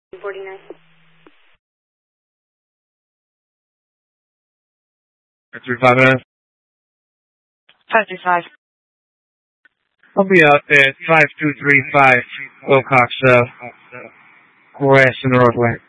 49. 35 minutes. 535. I'll be out there at 5235 Wilcox, Grass in the roadway.